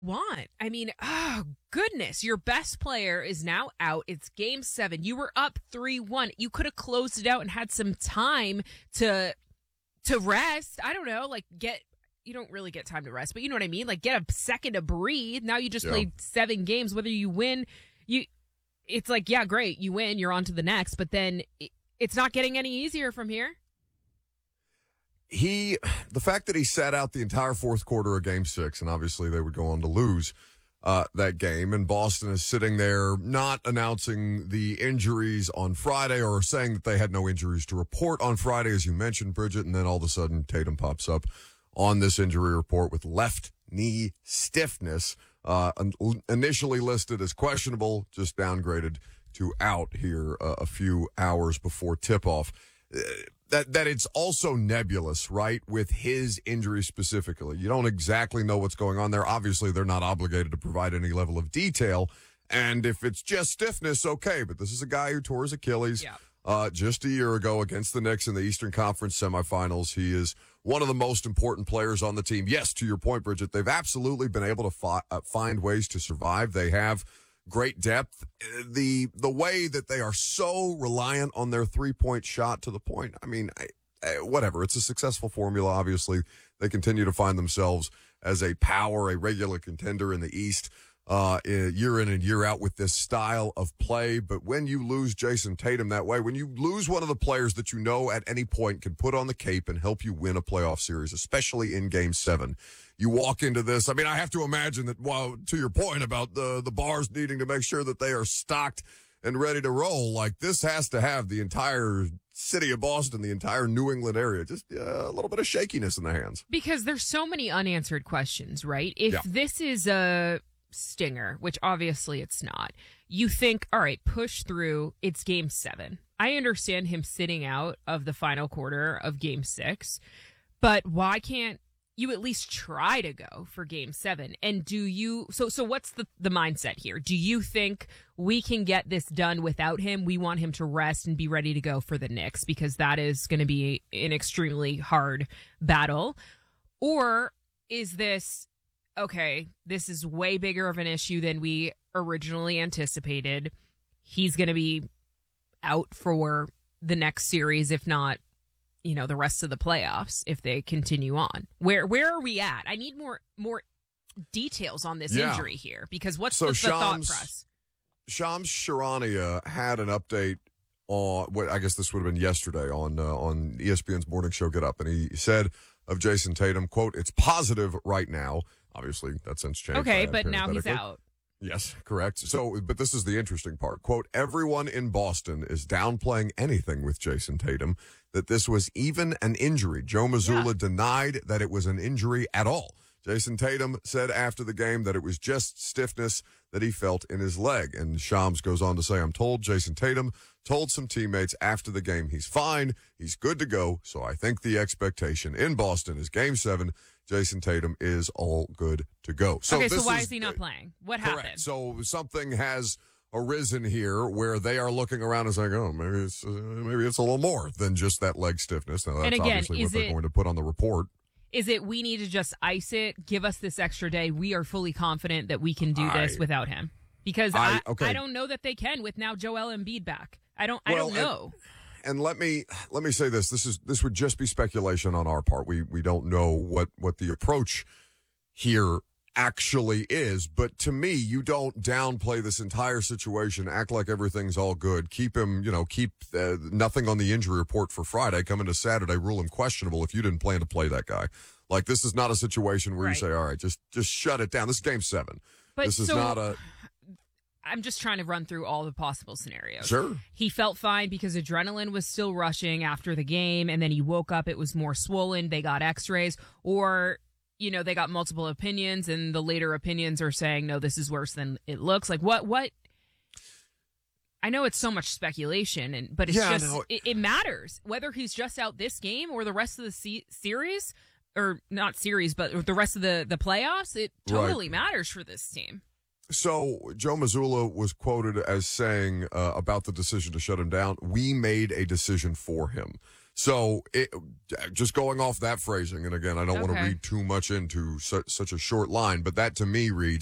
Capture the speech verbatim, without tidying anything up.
want? I mean, oh, goodness. Your best player is now out. It's game seven. You were up three one. You could have closed it out and had some time to to rest. I don't know, like get you don't really get time to rest, but you know what I mean? Like get a second to breathe. Now you just Yeah. played seven games. Whether you win, you it's like, yeah, great. You win, you're on to the next, but then it, it's not getting any easier from here. He, the fact that he sat out the entire fourth quarter of game six, and obviously they would go on to lose uh, that game, and Boston is sitting there not announcing the injuries on Friday or saying that they had no injuries to report on Friday, as you mentioned, Bridget, and then all of a sudden Tatum pops up on this injury report with left knee stiffness, uh, initially listed as questionable, just downgraded to out here uh, a few hours before tip-off. Uh, That that it's also nebulous, right, with his injury specifically. You don't exactly know what's going on there. Obviously, they're not obligated to provide any level of detail. And if it's just stiffness, okay. But this is a guy who tore his Achilles Yeah. uh, just a year ago against the Knicks in the Eastern Conference semifinals. He is one of the most important players on the team. Yes, to your point, Bridget, they've absolutely been able to fi- uh, find ways to survive. They have great depth. The the way that they are so reliant on their three-point shot to the point, I mean, I, I, whatever. It's a successful formula, obviously. They continue to find themselves as a power, a regular contender in the East uh, year in and year out with this style of play. But when you lose Jason Tatum that way, when you lose one of the players that you know at any point can put on the cape and help you win a playoff series, especially in Game seven, you walk into this. I mean, I have to imagine that, well, to your point about the, the bars needing to make sure that they are stocked and ready to roll, like this has to have the entire city of Boston, the entire New England area, just uh, a little bit of shakiness in the hands. Because there's so many unanswered questions, right? If Yeah. this is a stinger, which obviously it's not, you think, all right, push through. It's game seven. I understand him sitting out of the final quarter of game six, but why can't you at least try to go for game seven? And do you, so, so what's the, the mindset here? Do you think we can get this done without him? We want him to rest and be ready to go for the Knicks because that is going to be an extremely hard battle. Or is this, okay, this is way bigger of an issue than we originally anticipated. He's going to be out for the next series, if not, you know, the rest of the playoffs if they continue on. Where where are we at? I need more more details on this Yeah. injury here because what's So the, the thought Shams- process? Shams Charania had an update on what I guess this would have been yesterday on uh, on E S P N's morning show Get Up, and he said of Jason Tatum, quote, "It's positive right now." Obviously, that's since changed. Okay, by but now he's parenthetically. out. Yes, correct. So, but this is the interesting part. Quote, "Everyone in Boston is downplaying anything with Jason Tatum, that this was even an injury." Joe Mazzulla Yeah. denied that it was an injury at all. Jason Tatum said after the game that it was just stiffness that he felt in his leg. And Shams goes on to say, "I'm told Jason Tatum told some teammates after the game he's fine, he's good to go. So I think the expectation in Boston is game seven. Jason Tatum is all good to go." So okay, this so why is, is he not playing? What correct. happened? So something has arisen here where they are looking around and saying, "Oh, maybe it's uh, maybe it's a little more than just that leg stiffness." Now that's And again, obviously what is they're it- going to put on the report. Is it we need to just ice it, give us this extra day? We are fully confident that we can do this I- without him. Because I- I, okay. I don't know that they can with now Joel Embiid back. I don't I Well, don't know. And let me let me say this: this is this would just be speculation on our part. We we don't know what what the approach here actually is. But to me, you don't downplay this entire situation, act like everything's all good, keep him, you know, keep uh, nothing on the injury report for Friday, come into Saturday, rule him questionable if you didn't plan to play that guy. Like, this is not a situation where Right. you say, all right, just just shut it down. This is game seven. But this is so- not a I'm just trying to run through all the possible scenarios. sure. He felt fine because adrenaline was still rushing after the game, and then he woke up, it was more swollen, they got x-rays, or, you know, they got multiple opinions, and the later opinions are saying, no, this is worse than it looks. Like, what, what? I know it's so much speculation, and but it's Yeah, just, no. it, it matters. Whether he's just out this game or the rest of the se- series, or not series, but the rest of the, the playoffs, it Right. totally matters for this team. So Joe Mazzulla was quoted as saying uh, about the decision to shut him down, "We made a decision for him." So it, just going off that phrasing, and again, I don't want to Okay. read too much into su- such a short line, but that to me reads